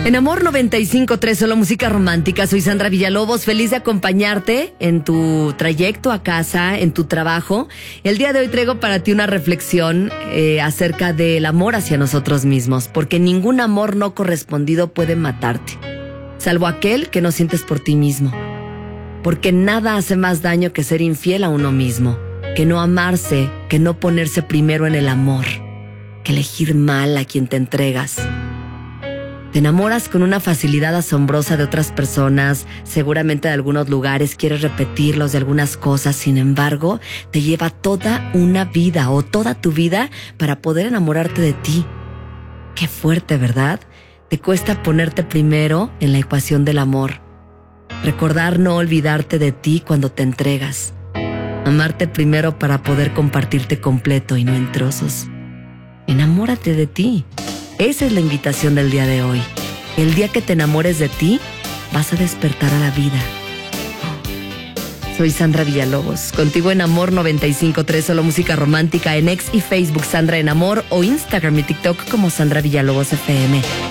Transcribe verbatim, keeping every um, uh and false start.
En Amor noventa y cinco punto tres, solo música romántica. Soy Sandra Villalobos, feliz de acompañarte en tu trayecto a casa, en tu trabajo. El día de hoy traigo para ti una reflexión eh, acerca del amor hacia nosotros mismos, porque ningún amor no correspondido puede matarte, salvo aquel que no sientes por ti mismo. Porque nada hace más daño que ser infiel a uno mismo, que no amarse, que no ponerse primero en el amor, que elegir mal a quien te entregas. Te enamoras con una facilidad asombrosa de otras personas, seguramente de algunos lugares, quieres repetirlos de algunas cosas, sin embargo, te lleva toda una vida o toda tu vida para poder enamorarte de ti. Qué fuerte, ¿verdad? Te cuesta ponerte primero en la ecuación del amor. Recordar no olvidarte de ti cuando te entregas. Amarte primero para poder compartirte completo y no en trozos. Enamórate de ti. Esa es la invitación del día de hoy. El día que te enamores de ti, vas a despertar a la vida. Soy Sandra Villalobos, contigo en Amor noventa y cinco punto tres, solo música romántica, en X y Facebook Sandra en Amor, o Instagram y TikTok como Sandra Villalobos F M.